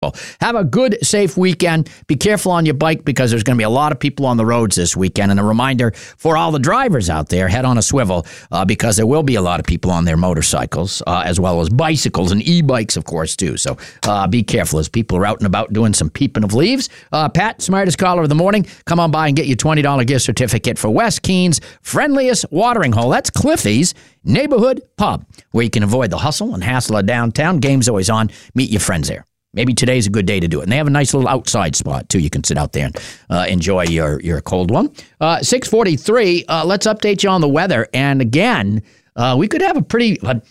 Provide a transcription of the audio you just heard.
careful. Have a good, safe weekend. Be careful on your bike because there's going to be a lot of people on the roads this weekend. And a reminder for all the drivers out there, head on a swivel because there will be a lot of people on their motorcycles as well as bicycles and e-bikes, of course, too. So be careful as people are out and about doing some peeping of leaves. Pat, smartest caller of the morning, come on by and get your $20 gift certificate for West Keene's friendliest watering hole. That's Cliffy's Neighborhood Pub, where you can avoid the hustle and hassle of downtown. Game's always on. Meet your friends there. Maybe today's a good day to do it. And they have a nice little outside spot, too. You can sit out there and enjoy your cold one. 6:43, let's update you on the weather. And again, we could have a pretty